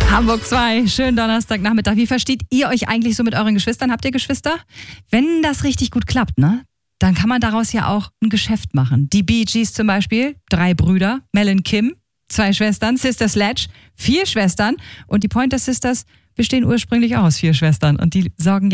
Hamburg 2, schönen Donnerstagnachmittag. Wie versteht ihr euch eigentlich so mit euren Geschwistern? Habt ihr Geschwister? Wenn das richtig gut klappt, ne? Dann kann man daraus ja auch ein Geschäft machen. Die Bee Gees zum Beispiel, 3 Brüder, Mel und Kim, 2 Schwestern, Sister Sledge, 4 Schwestern und die Pointer Sisters bestehen ursprünglich auch aus 4 Schwestern und die sorgen